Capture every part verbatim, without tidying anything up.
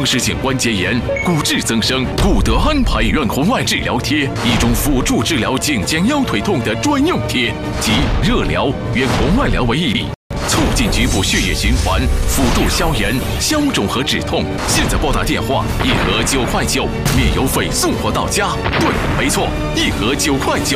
风湿性关节炎、骨质增生。骨德安排远红外治疗贴，一种辅助治疗颈肩腰腿痛的专用贴，集热疗、远红外疗为一体。 促进局部血液循环，辅助消炎、消肿和止痛。现在拨打电话，一盒九块九，免邮费送货到家。对，没错，一盒九块九。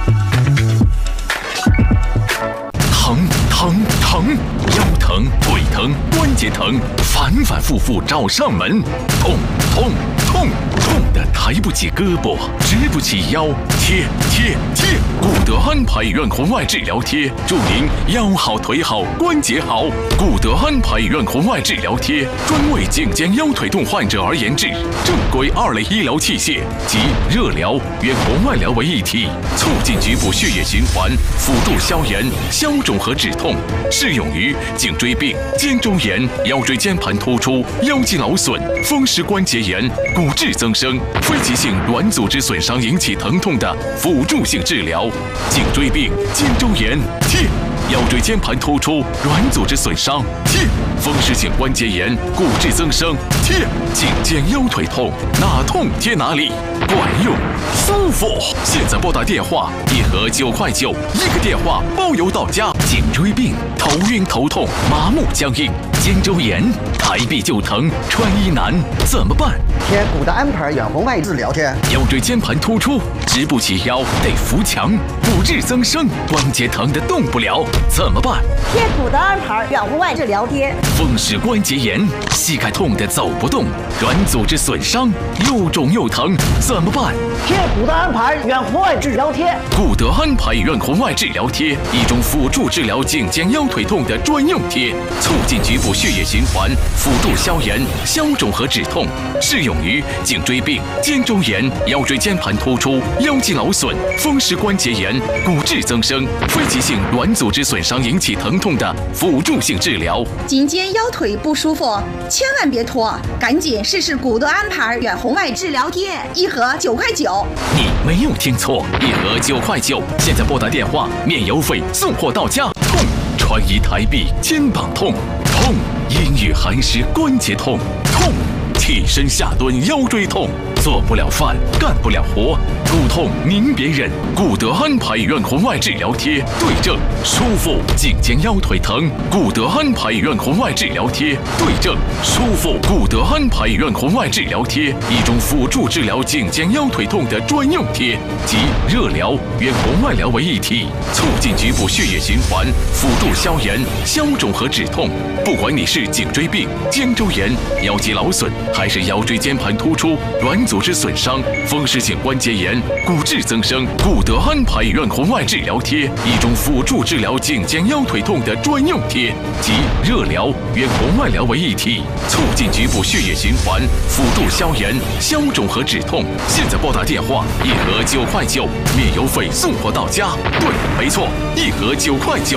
疼疼疼，腰疼、腿疼、关节疼，反反复复找上门。痛痛痛，痛得抬不起胳膊，直不起腰。贴贴贴，骨德安排远红外治疗贴，祝您腰好腿好关节好。骨德安排远红外治疗贴，专为颈肩腰腿痛患者而研制，正规二类医疗器械，集热疗、远红外疗为一体，促进局部血液循环，辅助消炎、消肿和止痛，适用于颈椎病、肩周炎、腰椎间盘突出、腰肌劳损、风湿关节炎、骨质增生、非急性软组织损伤引起疼痛的辅助性治疗。颈椎病、肩周炎贴，腰椎间盘突出、软组织损伤贴，风湿性关节炎、骨质增生贴，颈肩腰腿痛哪痛贴哪里，管用舒服。现在拨打电话，一盒九块九，一个电话包邮到家。颈椎病、头晕头痛、麻木僵硬、肩周炎、抬臂就疼、穿衣难，怎么办？ 贴骨德安排远红外治疗贴。 腰椎间盘突出，直不起腰，得扶墙；骨质增生，关节疼得动不了，怎么办？ 贴骨德安排远红外治疗贴。 风湿关节炎，膝盖痛得走不动，软组织损伤，又肿又疼，怎么办？ 贴骨德安排远红外治疗贴。 骨德安排远红外治疗贴，一种辅助治疗颈肩腰腿痛的专用贴，促进局部血液循环，辅助消炎、消肿和止痛，适用于颈椎病、肩周炎、腰椎间盘突出、腰肌劳损、风湿关节炎、骨质增生、非急性软组织损伤引起疼痛的辅助性治疗。 颈肩腰腿不舒服，千万别拖，赶紧试试骨德安排远红外治疗贴，一盒九块九。 你没有听错，一盒九块九。现在拨打电话，免邮费送货到家。痛，穿衣抬臂肩膀痛，痛，阴雨寒湿关节痛，痛，起身下蹲腰椎痛，做不了饭，干不了活，骨痛您别忍，骨德安排远红外治疗贴，对症舒服，颈肩腰腿疼，骨德安排远红外治疗贴，对症舒服，骨德安排远红外治疗贴，一种辅助治疗颈肩腰腿痛的专用贴，集热疗、远红外疗为一体，促进局部血液循环，辅助消炎、消肿和止痛。不管你是颈椎病、肩周炎、腰肌劳损，还是腰椎间盘突出、软组织损伤、风湿性关节炎、骨质增生，骨德安排远红外治疗贴，一种辅助治疗颈肩腰腿痛的专用贴，集热疗、远红外疗为一体，促进局部血液循环，辅助消炎、消肿和止痛。现在拨打电话，一盒九块九，免邮费送货到家。对，没错，一盒九块九。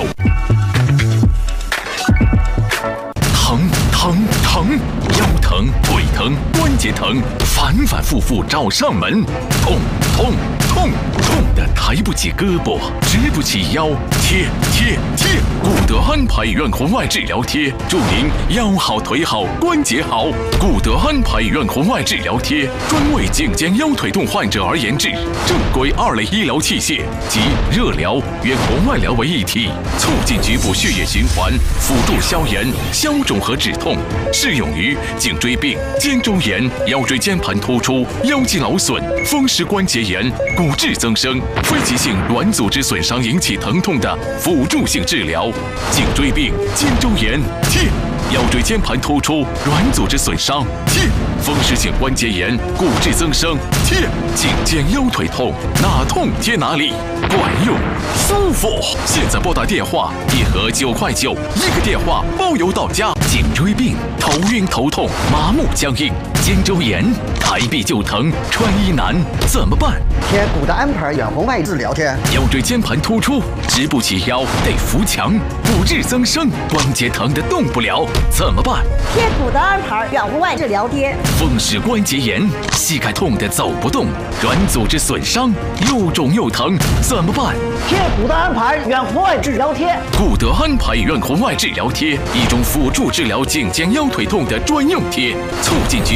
疼疼疼，腰疼、腿疼、关节疼，反反复复找上门。痛痛痛，痛得抬不起胳膊，直不起腰。贴贴贴，骨德安排远红外治疗贴，祝您腰好腿好关节好。骨德安排远红外治疗贴，专为颈肩腰腿痛患者而研制，正规二类医疗器械，集热疗、远红外疗为一体，促进局部血液循环，辅助消炎、消肿和止痛，适用于颈椎病、肩周炎、腰椎间盘突出、腰肌劳损、风湿关节炎、骨质增生、非急性软组织损伤引起疼痛的辅助性治疗。颈椎病、肩周炎贴，腰椎间盘突出、软组织损伤贴，风湿性关节炎、骨质增生贴，颈肩腰腿痛哪痛贴哪里，管用舒服。现在拨打电话，一盒九块九，一个电话包邮到家。颈椎病、头晕头痛、麻木僵硬、肩周炎、抬臂就疼、穿衣难，怎么办？ 贴骨德安排远红外治疗贴。 腰椎间盘突出，直不起腰，得扶墙；骨质增生，关节疼得动不了，怎么办？ 贴骨德安排远红外治疗贴。 风湿关节炎，膝盖痛得走不动，软组织损伤，又肿又疼，怎么办？ 贴骨德安排远红外治疗贴。 骨德安排远红外治疗贴，一种辅助治疗颈肩腰腿痛的专用贴，促进局